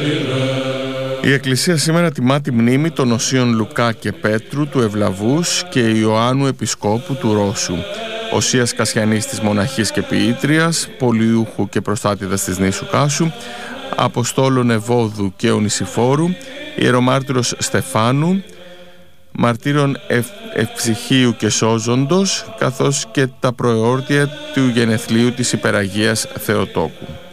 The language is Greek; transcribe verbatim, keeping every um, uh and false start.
Η Εκκλησία σήμερα τιμά τη μνήμη των Οσίων Λουκά και Πέτρου του Ευλαβούς και Ιωάννου Επισκόπου του Ρώσου, Οσίας Κασιανής της Μοναχής και Ποιήτριας, Πολιούχου και Προστάτηδας της νήσου Κάσου, Αποστόλων Ευώδου και Ονησιφόρου, Ιερομάρτυρος Στεφάνου, Μαρτύρων Ευ, Ευψυχίου και Σώζοντος, καθώς και τα προεόρτια του γενεθλίου της Υπεραγίας Θεοτόκου.